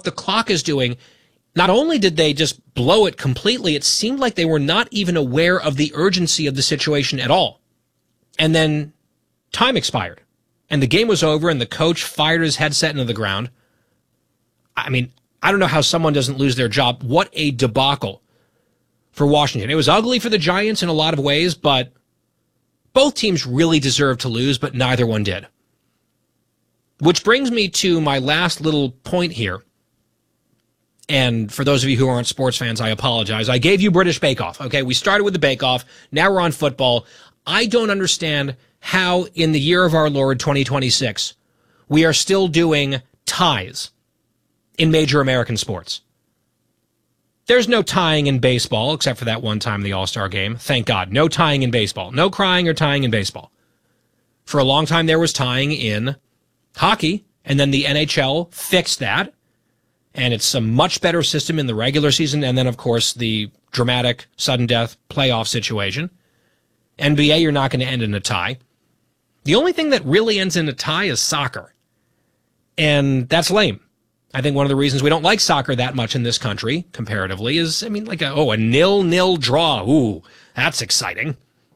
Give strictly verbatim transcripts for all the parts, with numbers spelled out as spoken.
what the clock is doing, not only did they just blow it completely, it seemed like they were not even aware of the urgency of the situation at all. And then time expired, and the game was over, and the coach fired his headset into the ground. I mean, I don't know how someone doesn't lose their job. What a debacle for Washington. It was ugly for the Giants in a lot of ways, but both teams really deserved to lose, but neither one did. Which brings me to my last little point here. And for those of you who aren't sports fans, I apologize. I gave you British Bake Off. Okay, we started with the Bake Off. Now we're on football. I don't understand how in the year of our Lord twenty twenty-six, we are still doing ties in major American sports. There's no tying in baseball, except for that one time in the All-Star game. Thank God. No tying in baseball. No crying or tying in baseball. For a long time, there was tying in hockey, and then the N H L fixed that, and it's a much better system in the regular season, and then, of course, the dramatic sudden death playoff situation. N B A, you're not going to end in a tie. The only thing that really ends in a tie is soccer, and that's lame. I think one of the reasons we don't like soccer that much in this country, comparatively, is, I mean, like, a, oh, a nil-nil draw. Ooh, that's exciting.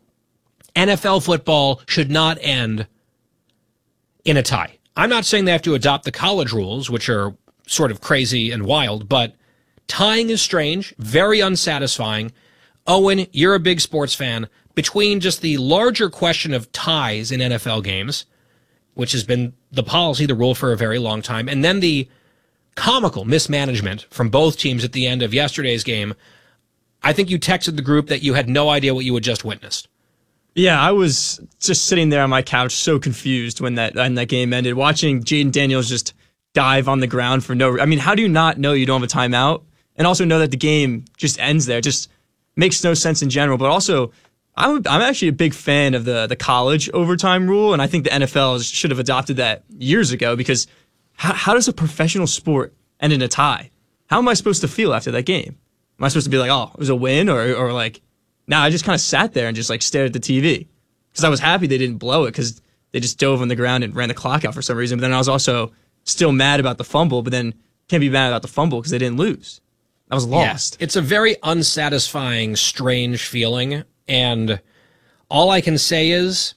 N F L football should not end in a tie. I'm not saying they have to adopt the college rules, which are sort of crazy and wild, but tying is strange, very unsatisfying. Owen, you're a big sports fan. Between just the larger question of ties in N F L games, which has been the policy, the rule for a very long time, and then the comical mismanagement from both teams at the end of yesterday's game, I think you texted the group that you had no idea what you had just witnessed. Yeah, I was just sitting there on my couch so confused when that when that game ended, watching Jaden Daniels just dive on the ground for no... I mean, how do you not know you don't have a timeout? And also know that the game just ends there. It just makes no sense in general. But also, I'm, I'm actually a big fan of the, the college overtime rule, and I think the N F L should have adopted that years ago, because how, how does a professional sport end in a tie? How am I supposed to feel after that game? Am I supposed to be like, oh, it was a win? Or, or like, nah, I just kind of sat there and just like stared at the T V. Because I was happy they didn't blow it, because they just dove on the ground and ran the clock out for some reason. But then I was also still mad about the fumble, but then can't be mad about the fumble because they didn't lose. I was lost. Yeah, it's a very unsatisfying, strange feeling. And all I can say is,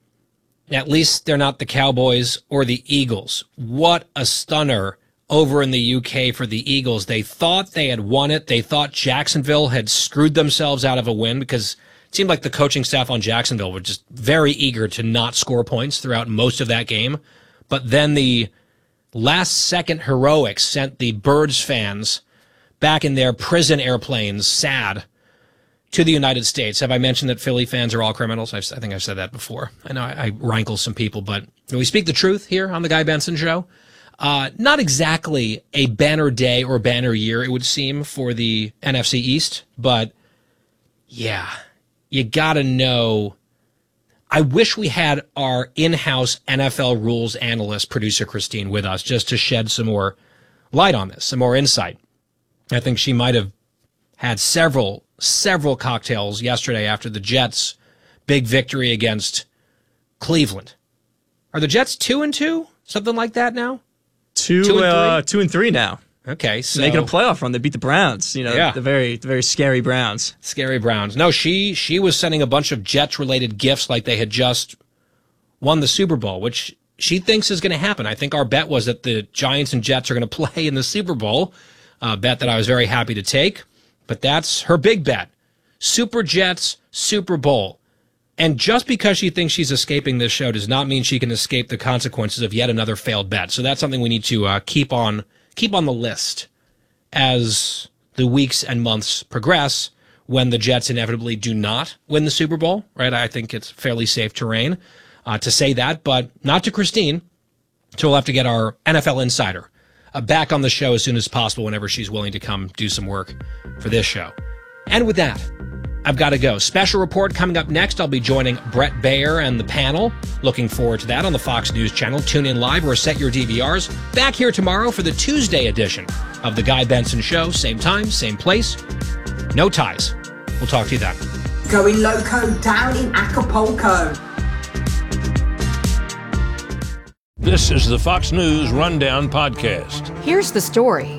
at least they're not the Cowboys or the Eagles. What a stunner over in the U K for the Eagles. They thought they had won it. They thought Jacksonville had screwed themselves out of a win, because it seemed like the coaching staff on Jacksonville were just very eager to not score points throughout most of that game. But then the last-second heroics sent the Birds fans back in their prison airplanes, sad, to the United States. Have I mentioned that Philly fans are all criminals? I've, I think I've said that before. I know I, I rankle some people, but we speak the truth here on the Guy Benson Show. Uh, not exactly a banner day or banner year, it would seem, for the N F C East, but yeah, you gotta know. I wish we had our in-house N F L rules analyst, producer Christine, with us just to shed some more light on this, some more insight. I think she might have had several, several cocktails yesterday after the Jets' big victory against Cleveland. Are the Jets two and two? Something like that now? Two, two, and, uh, two and three now. Okay, so making a playoff run. They beat the Browns. You know, yeah. the very, the very scary Browns. Scary Browns. No, she she was sending a bunch of Jets-related gifts like they had just won the Super Bowl, which she thinks is going to happen. I think our bet was that the Giants and Jets are going to play in the Super Bowl. A bet that I was very happy to take, but that's her big bet. Super Jets, Super Bowl. And just because she thinks she's escaping this show does not mean she can escape the consequences of yet another failed bet. So that's something we need to uh, keep on keep on the list as the weeks and months progress, when the Jets inevitably do not win the Super Bowl, right? I think it's fairly safe terrain uh, to say that, but not to Christine. So we'll have to get our N F L insider uh, back on the show as soon as possible, whenever she's willing to come do some work for this show. And with that, I've got to go. Special report coming up next. I'll be joining Brett Baer and the panel. Looking forward to that on the Fox News Channel. Tune in live or set your D V Rs. Back here tomorrow for the Tuesday edition of The Guy Benson Show. Same time, same place. No ties. We'll talk to you then. Going loco down in Acapulco. This is the Fox News Rundown Podcast. Here's the story.